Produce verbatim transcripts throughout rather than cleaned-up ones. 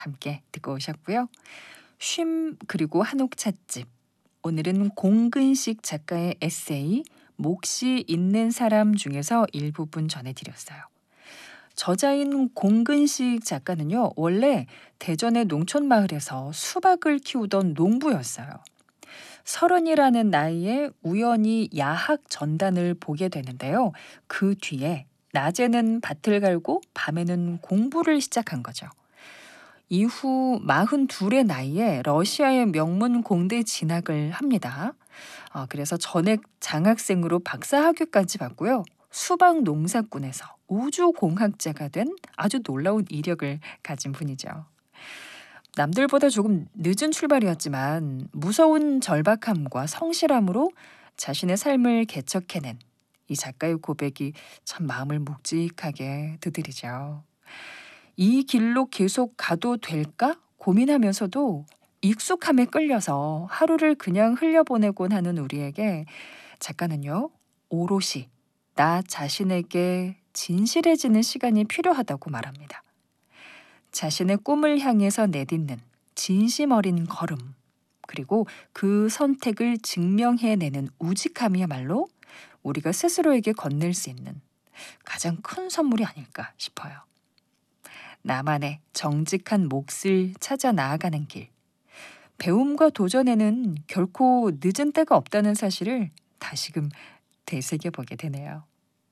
함께 듣고 오셨고요. 쉼 그리고 한옥 찻집. 오늘은 공근식 작가의 에세이 몫이 있는 사람 중에서 일부분 전해드렸어요. 저자인 공근식 작가는요, 원래 대전의 농촌 마을에서 수박을 키우던 농부였어요. 서른이라는 나이에 우연히 야학 전단을 보게 되는데요. 그 뒤에 낮에는 밭을 갈고 밤에는 공부를 시작한 거죠. 이후 마흔둘의 나이에 러시아의 명문 공대 진학을 합니다. 어, 그래서 전액 장학생으로 박사학위까지 받고요. 수박 농사꾼에서 우주공학자가 된 아주 놀라운 이력을 가진 분이죠. 남들보다 조금 늦은 출발이었지만 무서운 절박함과 성실함으로 자신의 삶을 개척해낸 이 작가의 고백이 참 마음을 묵직하게 두드리죠. 이 길로 계속 가도 될까 고민하면서도 익숙함에 끌려서 하루를 그냥 흘려보내곤 하는 우리에게 작가는요, 오롯이 나 자신에게 진실해지는 시간이 필요하다고 말합니다. 자신의 꿈을 향해서 내딛는 진심 어린 걸음, 그리고 그 선택을 증명해내는 우직함이야말로 우리가 스스로에게 건넬 수 있는 가장 큰 선물이 아닐까 싶어요. 나만의 정직한 몫을 찾아 나아가는 길. 배움과 도전에는 결코 늦은 때가 없다는 사실을 다시금 되새겨보게 되네요.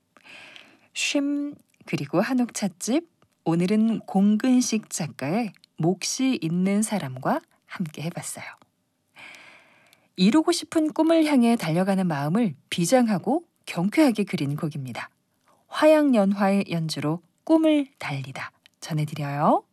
쉼 그리고 한옥 찻집. 오늘은 공근식 작가의 몫이 있는 사람과 함께 해봤어요. 이루고 싶은 꿈을 향해 달려가는 마음을 비장하고 경쾌하게 그린 곡입니다. 화양연화의 연주로 꿈을 달리다 전해드려요.